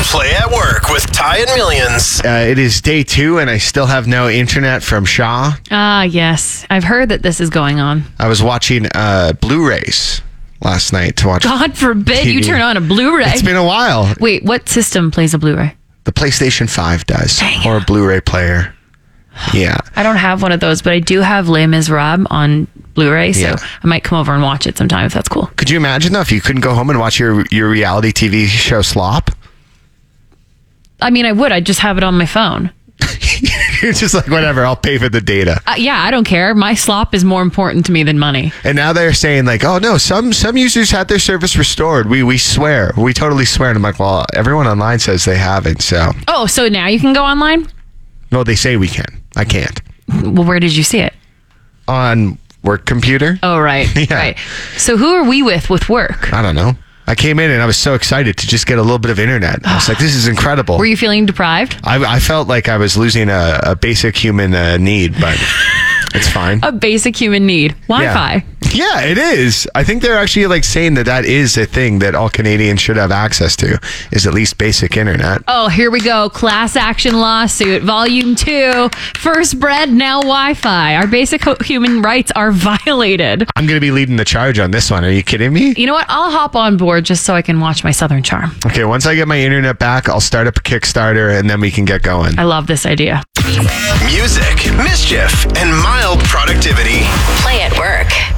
Play at Work with Ty and Millions. It is day 2, and I still have no internet from Shaw. Ah, yes. I've heard that this is going on. I was watching Blu-rays last night to watch. God forbid TV. you turn on a Blu-ray. It's been a while. Wait, what system plays a Blu-ray? The PlayStation 5 does. Dang Or a it. Blu-ray player. Yeah. I don't have one of those, but I do have Les Miserables on Blu-ray, so Yeah. I might come over and watch it sometime if that's cool. Could you imagine, though, if you couldn't go home and watch your reality TV show Slop? I mean, I would. I'd just have it on my phone. You're just like, whatever, I'll pay for the data. Yeah, I don't care. My slop is more important to me than money. And now they're saying, like, oh, no, some users had their service restored. We swear. We totally swear. And I'm like, well, everyone online says they haven't, so. Oh, so now you can go online? No, they say we can. I can't. Well, where did you see it? On work computer? Oh, right. Yeah. Right. So who are we with work? I don't know. I came in and I was so excited to just get a little bit of internet. I was like, this is incredible. Were you feeling deprived? I felt like I was losing a basic human need, but it's fine. A basic human need. Wi-Fi. Yeah, it is. I think they're actually like saying that is a thing that all Canadians should have access to, is at least basic internet. Oh, here we go. Class action lawsuit, volume 2. First bread, now Wi-Fi. Our basic human rights are violated. I'm going to be leading the charge on this one. Are you kidding me? You know what? I'll hop on board just so I can watch my Southern Charm. Okay, once I get my internet back, I'll start up a Kickstarter and then we can get going. I love this idea. Music, mischief, and mild productivity. Play at Work.